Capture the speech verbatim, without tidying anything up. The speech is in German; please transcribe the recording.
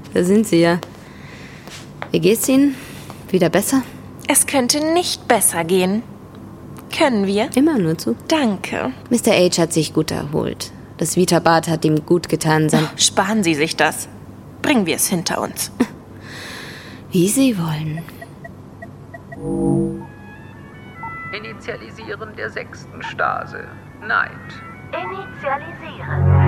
da sind Sie ja. Wie geht's Ihnen? Wieder besser? Es könnte nicht besser gehen. Können wir? Immer nur zu. Danke. Mister H hat sich gut erholt. Das Vita-Bad hat ihm gut getan. Sein Ach, sparen Sie sich das. Bringen wir es hinter uns. Wie Sie wollen. Initialisieren der sechsten Stase. Neid. Initialisieren.